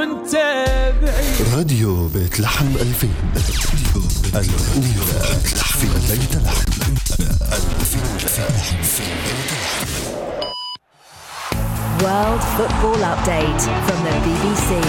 راديو بيت لحم 2000 الأولى في بيت لحم. World Football Update from the BBC.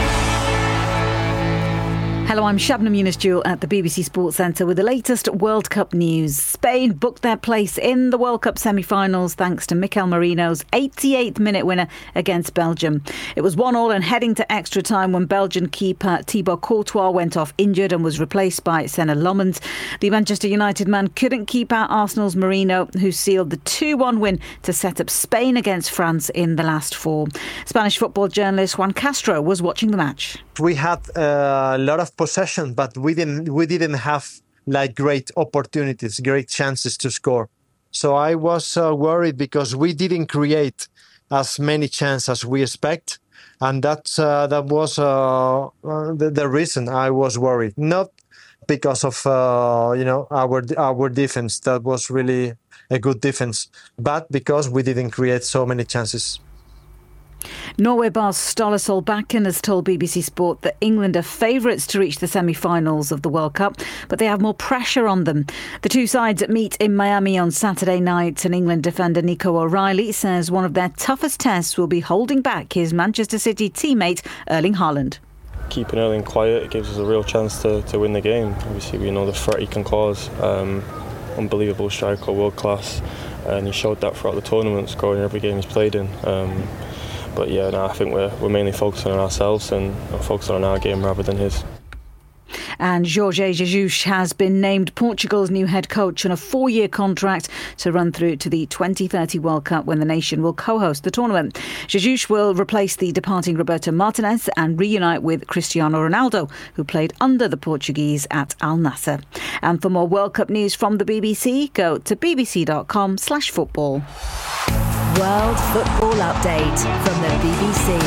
Hello, I'm Shabnam Yunus-Jewell at the BBC Sports Centre with the latest World Cup news. Spain booked their place in the World Cup semi-finals thanks to Mikel Merino's 88th minute winner against Belgium. It was 1-1 and heading to extra time when Belgian keeper Thibaut Courtois went off injured and was replaced by Senne Lammens. The Manchester United man couldn't keep out Arsenal's Merino, who sealed the 2-1 win to set up Spain against France in the last four. Spanish football journalist Juan Castro was watching the match. We had a lot of possession, but we didn't have like great opportunities, great chances to score. So I was worried because we didn't create as many chances as we expect, and that was the reason I was worried. Not because of our defense, that was really a good defense, but because we didn't create so many chances. Norway boss Ståle Solbakken has told BBC Sport that England are favourites to reach the semi-finals of the World Cup, but they have more pressure on them. The two sides meet in Miami on Saturday night, and England defender Nico O'Reilly says one of their toughest tests will be holding back his Manchester City teammate Erling Haaland. Keeping Erling quiet, it gives us a real chance to win the game. Obviously, we know the threat he can cause. Unbelievable striker, world class, and he showed that throughout the tournament, scoring every game he's played in. But yeah, no, I think we're mainly focusing on ourselves and focusing on our game rather than his. And Jorge Jesus has been named Portugal's new head coach on a 4-year contract to run through to the 2030 World Cup, when the nation will co-host the tournament. Jesus will replace the departing Roberto Martinez and reunite with Cristiano Ronaldo, who played under the Portuguese at Al Nassr. And for more World Cup news from the BBC, go to bbc.com/football. World Football Update from the BBC.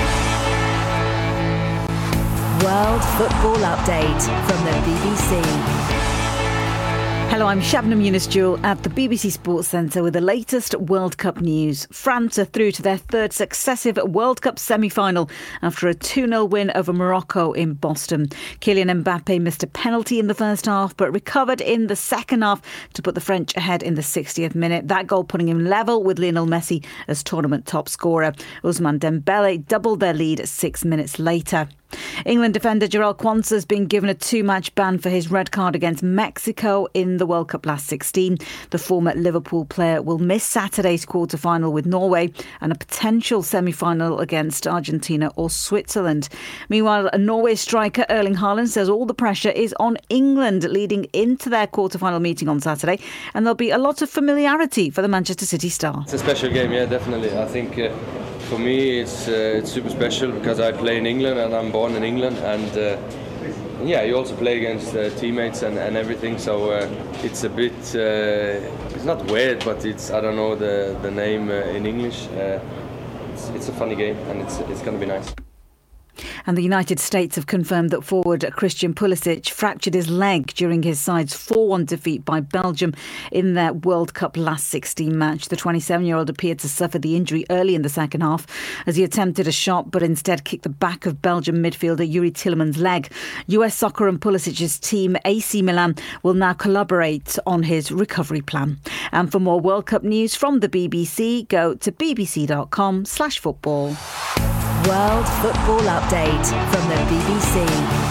World Football Update from the BBC. Hello, I'm Shabnam Yunus-Jewell at the BBC Sports Centre with the latest World Cup news. France are through to their third successive World Cup semi-final after a 2-0 win over Morocco in Boston. Kylian Mbappe missed a penalty in the first half but recovered in the second half to put the French ahead in the 60th minute. That goal putting him level with Lionel Messi as tournament top scorer. Ousmane Dembele doubled their lead 6 minutes later. England defender Jarell Quansah has been given a 2-match ban for his red card against Mexico in the World Cup last 16. The former Liverpool player will miss Saturday's quarter-final with Norway and a potential semi-final against Argentina or Switzerland. Meanwhile, a Norway striker Erling Haaland says all the pressure is on England leading into their quarter-final meeting on Saturday, and there'll be a lot of familiarity for the Manchester City star. It's a special game, yeah, definitely. I think for me it's super special because I play in England and I'm born in England, and yeah, you also play against teammates and everything, so it's a bit it's not weird, but it's, I don't know the name in English. It's a funny game, and it's going to be nice. And the United States have confirmed that forward Christian Pulisic fractured his leg during his side's 4-1 defeat by Belgium in their World Cup last 16 match. The 27-year-old appeared to suffer the injury early in the second half as he attempted a shot but instead kicked the back of Belgium midfielder Yuri Tielemans' leg. US Soccer and Pulisic's team AC Milan will now collaborate on his recovery plan. And for more World Cup news from the BBC, go to bbc.com/football. World Football Update from the BBC.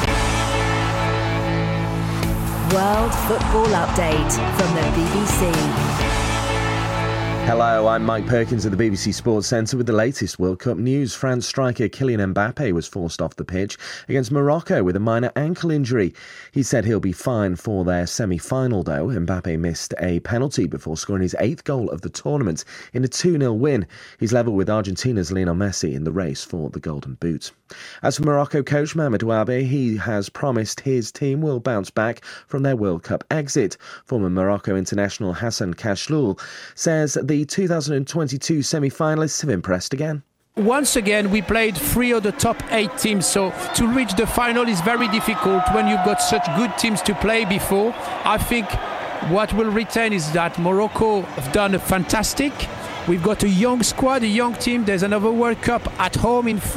World Football Update from the BBC. Hello, I'm Mike Perkins at the BBC Sports Centre with the latest World Cup news. France striker Kylian Mbappe was forced off the pitch against Morocco with a minor ankle injury. He said he'll be fine for their semi-final though. Mbappe missed a penalty before scoring his 8th goal of the tournament in a 2-0 win. He's level with Argentina's Lionel Messi in the race for the Golden Boot. As for Morocco coach Mohamed Ouabi, he has promised his team will bounce back from their World Cup exit. Former Morocco international Hassan Khachloul says the 2022 semi-finalists have impressed again. Once again, we played 3 of the top 8 teams, so to reach the final is very difficult when you've got such good teams to play before. I think what will retain is that Morocco have done a fantastic. We've got a young squad, a young team. There's another World Cup at home in